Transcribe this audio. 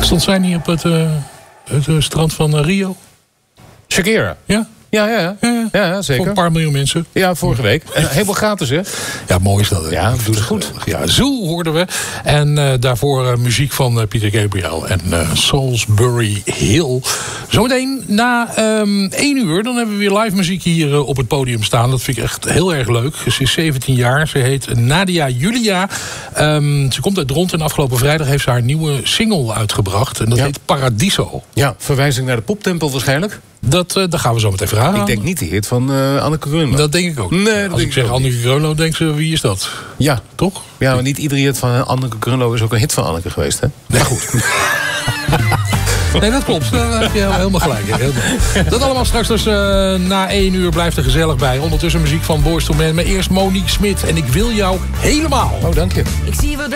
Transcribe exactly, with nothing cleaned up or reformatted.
Stond zij niet op het, uh, het uh, strand van uh, Rio? Shakira? Ja. Ja, ja, ja. ja, ja, ja zeker. Voor een paar miljoen mensen. Ja, vorige week. En helemaal gratis, hè? Ja, mooi is dat. Hè? Ja, dat doet het goed. Ja, Zoel hoorden we. En uh, daarvoor uh, muziek van uh, Peter Gabriel en uh, Salisbury Hill. Zometeen na um, één uur, dan hebben we weer live muziek hier uh, op het podium staan. Dat vind ik echt heel erg leuk. Ze is zeventien jaar. Ze heet Nadia Julia. Um, ze komt uit Dront en afgelopen vrijdag heeft ze haar nieuwe single uitgebracht. En dat ja. heet Paradiso. Ja, verwijzing naar de poptempel waarschijnlijk. Dat, uh, dat gaan we zo meteen vragen. Ik denk niet de hit van uh, Anneke Grunlo. Dat denk ik ook. Nee, dat Als denk ik zeg ik Anneke Grunlo, denkt ze, wie is dat? Ja. Toch? Ja, maar niet iedere hit van Anneke Grunlo is ook een hit van Anneke geweest, hè? Nee, goed. Nee, dat klopt. Daar heb je helemaal gelijk. Helemaal. Dat allemaal straks dus uh, na één uur blijft er gezellig bij. Ondertussen muziek van Boyz two Men. Maar eerst Monique Smit. En ik wil jou helemaal. Oh, dank je. Ik zie we